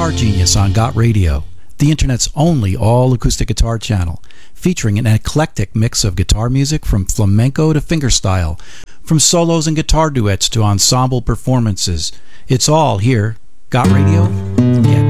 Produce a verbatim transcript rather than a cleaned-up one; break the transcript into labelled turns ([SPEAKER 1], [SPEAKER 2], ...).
[SPEAKER 1] Guitar Genius on Got Radio, the internet's only all-acoustic guitar channel, featuring an eclectic mix of guitar music from flamenco to fingerstyle, from solos and guitar duets to ensemble performances. It's all here. Got Radio? Get